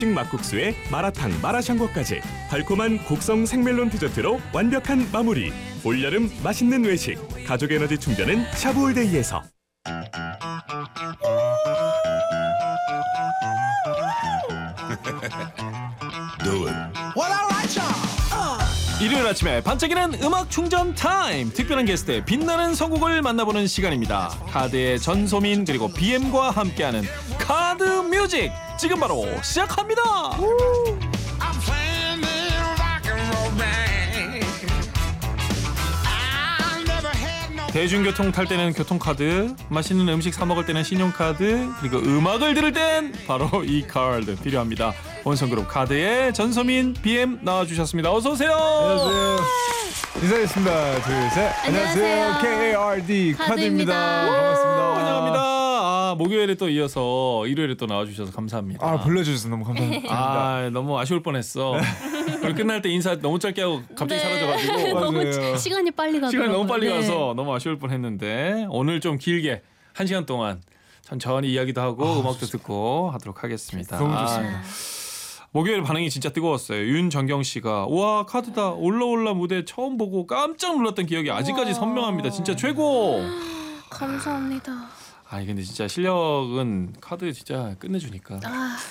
막국수에 마라탕, 마라샹궈까지 달콤한 곡성 생멜론 디저트로 완벽한 마무리. 올여름 맛있는 외식, 가족 에너지 충전은 샤브올데이에서. 일요일 아침에 반짝이는 음악 충전 타임. 특별한 게스트의 빛나는 선곡을 만나보는 시간입니다. 카드의 전소민 그리고 BM과 함께하는 카드 뮤직 지금 바로 시작합니다. 대중교통 탈 때는 교통카드, 맛있는 음식 사 먹을 때는 신용카드, 그리고 음악을 들을 땐 바로 이 카드 필요합니다. 원성그룹 카드의 전소민 BM 나와주셨습니다. 어서 오세요. 안녕하세요. 인사드리겠습니다. 둘, 셋. 안녕하세요. KARD 카드입니다. 반갑습니다. 환영합니다. 목요일에 또 이어서 일요일에 또 나와주셔서 감사합니다. 불러주셔서 너무 감사합니다. 너무 아쉬울 뻔했어. 그리고 끝날 때 인사 너무 짧게 하고 갑자기 사라져가지고 맞아요. 시간이 빨리 가더라고요. 시간이 너무 빨리 네. 가서 너무 아쉬울 뻔했는데 오늘 좀 길게 1시간 동안 천천히 이야기도 하고 음악도 듣고 하도록 하겠습니다. 너무 좋습니다. 목요일 반응이 진짜 뜨거웠어요. 윤정경 씨가 우와 카드다 올라 무대 처음 보고 깜짝 놀랐던 기억이 아직까지 선명합니다. 진짜 최고. 감사합니다. 근데 진짜 실력은 카드 진짜 끝내주니까.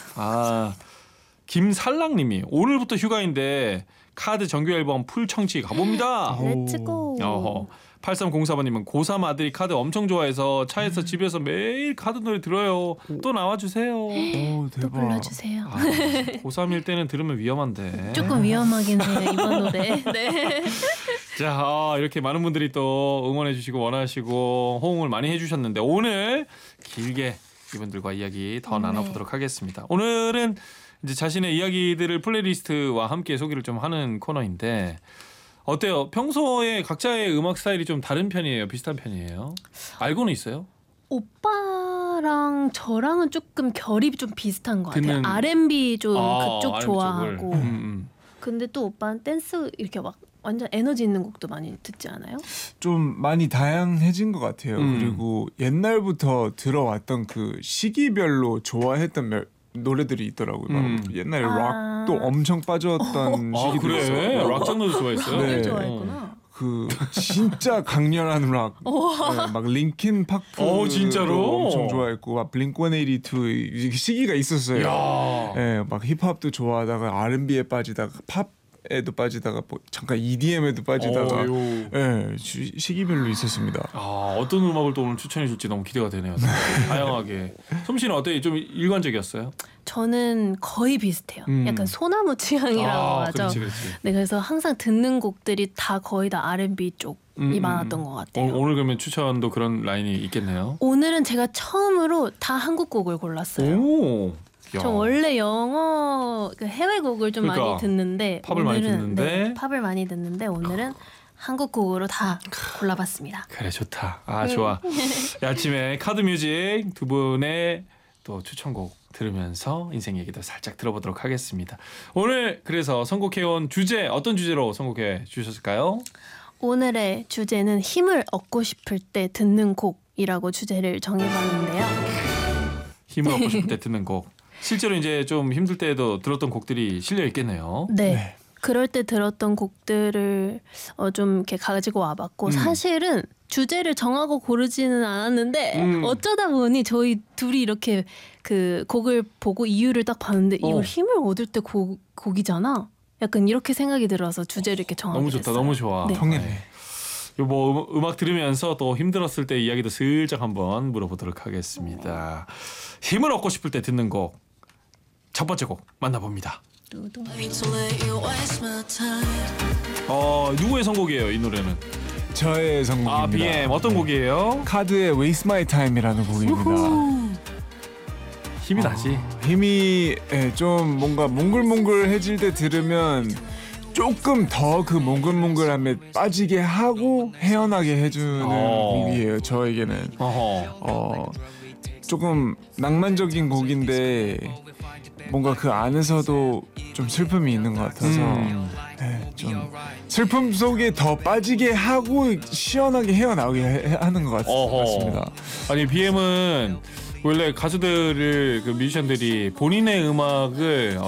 김살랑님이 오늘부터 휴가인데 카드 정규 앨범 풀 청취 가봅니다. 렛츠고. 8304번님은 고3 아들이 카드 엄청 좋아해서 차에서 집에서 매일 카드 노래 들어요. 또 나와주세요. 오, 또 대박. 불러주세요. 고3일 때는 들으면 위험한데. 조금 위험하긴 해요 이번 노래. 네. 자, 이렇게 많은 분들이 또 응원해주시고 원하시고 호응을 많이 해주셨는데 오늘 길게 이분들과 이야기 더 나눠보도록 하겠습니다. 오늘은 이제 자신의 이야기들을 플레이리스트와 함께 소개를 좀 하는 코너인데 어때요? 평소에 각자의 음악 스타일이 좀 다른 편이에요? 비슷한 편이에요? 알고는 있어요? 오빠랑 저랑은 조금 결이 좀 비슷한 것 같아요. 듣는- R&B 좀 그쪽 R&B 좋아하고. 쪽을. 근데 또 오빠는 댄스 이렇게 막 완전 에너지 있는 곡도 많이 듣지 않아요? 좀 많이 다양해진 것 같아요. 그리고 옛날부터 들어왔던 그 시기별로 좋아했던 노래들이 있더라고요. 막 옛날에 락도 엄청 빠졌던 시기도 그래? 있어요. 락 장르도 좋아했어요? 네. 좋아했구나. 그 진짜 강렬한 락, 막 링킨 파크 진짜로? 엄청 좋아했고, 막 블링크182 시기가 있었어요. 야. 네, 막 힙합도 좋아하다가 R&B에 빠지다가 팝에도 빠지다가 뭐 잠깐 EDM에도 빠지다가, 시기별로 있었습니다. 어떤 음악을 또 오늘 추천해 줄지 너무 기대가 되네요. 다양하게. 솜씨는 어때요? 좀 일관적이었어요? 저는 거의 비슷해요. 약간 소나무 취향이라고 하죠. 그렇지. 네, 그래서 항상 듣는 곡들이 다 거의 다 R&B 쪽이 많았던 것 같아요. 오늘 그러면 추천도 그런 라인이 있겠네요. 오늘은 제가 처음으로 다 한국 곡을 골랐어요. 오. 야. 저 원래 영어 해외 곡을 좀 그러니까, 많이 듣는데 팝을 많이 듣는데? 네, 팝을 많이 듣는데 오늘은 한국 곡으로 다 골라봤습니다. 그래 좋다. 좋아. 아침에 카드 뮤직 두 분의 또 추천곡 들으면서 인생 얘기도 살짝 들어보도록 하겠습니다. 오늘 그래서 선곡해온 주제 어떤 주제로 선곡해 주셨을까요? 오늘의 주제는 힘을 얻고 싶을 때 듣는 곡이라고 주제를 정해봤는데요. 힘을 얻고 싶을 때 듣는 곡. 실제로 이제 좀 힘들 때도 들었던 곡들이 실려 있겠네요. 네. 그럴 때 들었던 곡들을 좀 이렇게 가지고 와봤고 사실은 주제를 정하고 고르지는 않았는데 어쩌다 보니 저희 둘이 이렇게 그 곡을 보고 이유를 딱 봤는데 이걸 힘을 얻을 때 곡이잖아. 약간 이렇게 생각이 들어서 주제를 이렇게 정하게 너무 됐어요. 좋다. 너무 좋아. 네. 통일해. 뭐 음악 들으면서 또 힘들었을 때 이야기도 슬쩍 한번 물어보도록 하겠습니다. 힘을 얻고 싶을 때 듣는 곡 첫 번째 곡 만나봅니다. 누구의 선곡이에요 이 노래는? 저의 선곡입니다. BM 어떤 곡이에요? 카드의 Waste My Time이라는 곡입니다. 힘이 나지. 힘이 좀 뭔가 몽글몽글해질 때 들으면 조금 더 그 몽글몽글함에 빠지게 하고 헤어나게 해주는 곡이에요. 저에게는 조금 낭만적인 곡인데 뭔가 그 안에서도 좀 슬픔이 있는 것 같아서 좀 슬픔 속에 더 빠지게 하고 시원하게 헤어나오게 하는 것 같습니다. 아니 BM은 원래 가수들을 그 뮤지션들이 본인의 음악을